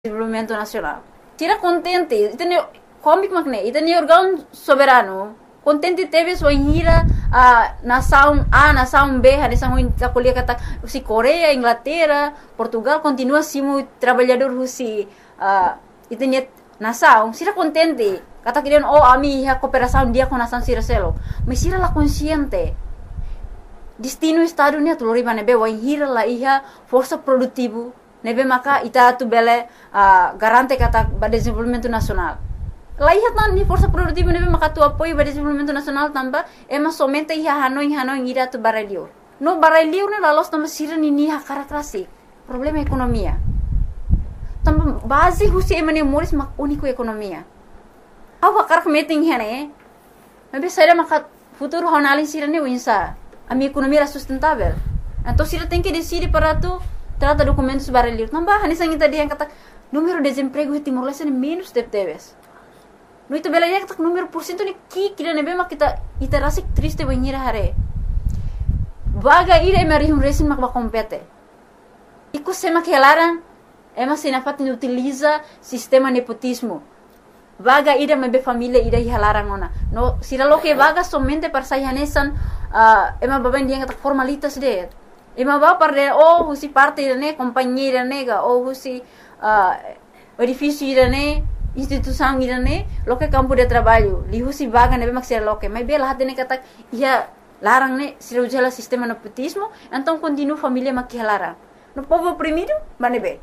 desenvolvimento nacional. Tira contente, itani komik makne, itani órgão soberano, contente teve sua hira a nação A, nação B, a nação escolher kata se Coreia, Inglaterra, Portugal continua simo trabalhador rusi itani nação, sira contente, kata kirian ami a cooperação dia com nação sira selo, mas sira la consciente. Destino estado nia tulori bane be wai hira la iha força produtivo nebe maka ita tu bele garante kata ba desenvolvimento nacional. La iha tan ni força produtivo nebe maka tu apoio ba desenvolvimento nacional tamba ema somente iha hanoi ira tu baralior. No baralior ne la los tamba sira ni ha karakrasi. Problema economia. Tamba base husi emane moris mak único economia. Awa karak meeting hene. Nebe saira maka futuro honalin sira ne winsa. A minha economia era sustentável. Então, se ela tem que decidir para tu trata documentos baralhos. Não vai, nessa gente dia kata número de desemprego em Timor-Leste é menos de teves. No itu bela dia kata número por cento ni kira nebe mak kita iterasi triste banhira hare. Vaga ira mari resin mak compete. Iku sema que elaran ema sinafat ni utiliza sistema nepotismo. Vaga ira mebe família ira halaran ona. No sira lo que vaga somente para sayanesan ema baban dia kata formalitas de. Ema ba parde husi parte ne companhia nega husi edifício irane instituição irane lo que campo de trabalho li husi vaga nebe maksir lo que mas bela hatene kata ia larang ne sira ujala sistema nepotismo então continua família makihalara. No povo oprimido banebe.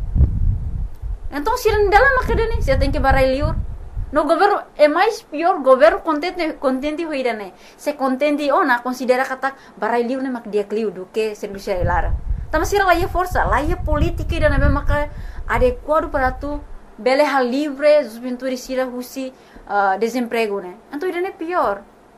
Então sira ndala makadene sira tem que barai liur. No governo é mais pior, governo contente hoirane. Se contente ona considera kata barai liu ne mak dia kliu do que serviço lara. Tama sira lá força, lá política irane be maka adequado para tu bele hal livre, juventude sira husi desemprego ne. Então irane pior.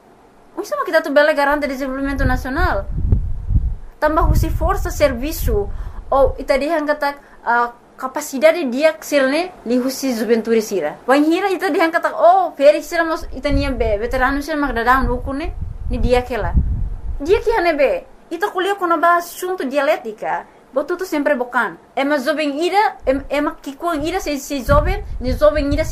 O sama kita tu bele garante desenvolvimento nacional. Tambah husi força serviço ou itadihan kata capacidade dia xilne li husi juventude sira. Wanhira ita dihan kata feri sira mos itania be veterano sira magdadang ukune ni dia kela. Dia ki hane be ita kuliah kono ba assunto dialética. Botuto sempre bokan. Ema jovem ira ema kikuang ira se jovem, ni jovem ira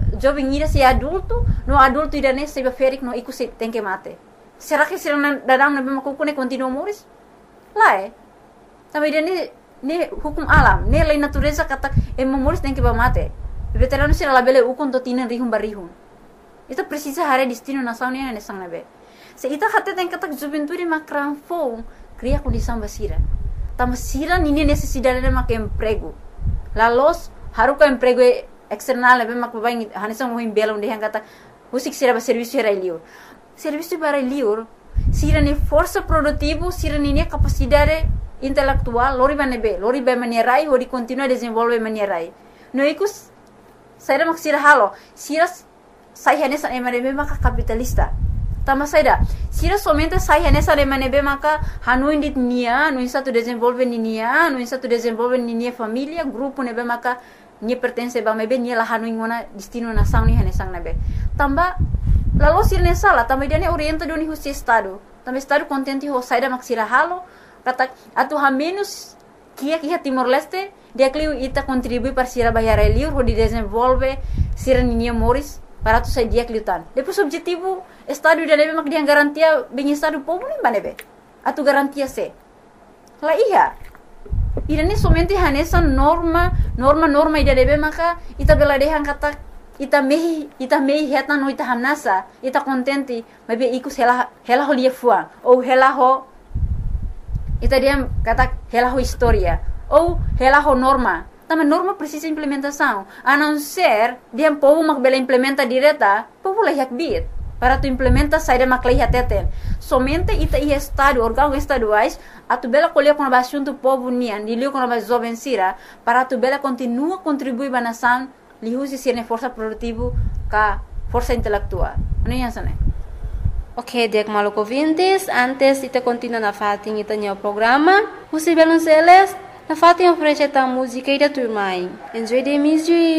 se adulto, no adulto ira ne se ferik no iku se tem que mate. Será que sira dadang na be makukune continua moris? Lá Também dia ne hukum alam, ne lei natureza kata moris tem que mate. Veterano sira labele ukon to tinan rihum barihum. Itu precisa hare destino nação ne sang nabe. Se ita hate tem kata juventude makran fo cria condição basira. Tama sira nini necessidade de mak emprego. Lalos haruka emprego external nabe mak babai hanisang mohim belon de kata husik sira ba serviço era liur. Serviço para liur sira ne força produtivo, sira nini capacidade intelectual, lori ba manierai, hori continua desenvolve manierai. No ikus, saya mak sira halo, sira saya nesa emanebe maka capitalista. Tama saya sira somente saya nesa emanebe maka hanu indit nia, no insa tu desenvolve nia, no insa tu desenvolve nia família, grupo nebe maka nia pertence ba mebe nia la hanu ingona destino nação ni hanesang nebe. Tamba lalu sira nesa la, tamba dia ne orienta doni husi estado. Tamba estado contente ho saya mak sira halo. Kata atu ha menos kia Timor-Leste dia kliu ita contribui para sira bayar liur ho di desenvolve sira ninia moris para tu sai dia kliutan. Depois objetivo estado dia lebe mak dia garantia bem estado povo nem banebe. Atu garantia se. La iya. Irane somente hanesa norma ida lebe maka ita bela dehan kata ita mehi heta no ita hanasa ita contente mabe ikus hela ho lia fuang ou hela ho ita dia kata hela ho história ou hela ho norma. Também norma precisa implementação. A não ser dia povo mak bela implementa direta, povo lah yak bit. Para tu implementa saída mak lah teten. Somente ita estado, órgão estaduais, a tu bela colher com a assunto povo nian, dilio com a jovem sira, para tu bela continua contribuir ba nação, li husi sirne força produtivo ka força intelectual. Ano yan sana? Ok, diak maluk ouvintes, antes ita continua na fatin ita nyo programa, husi belon seles, na fatin oferece ta música ida turmai. Enjoy the music.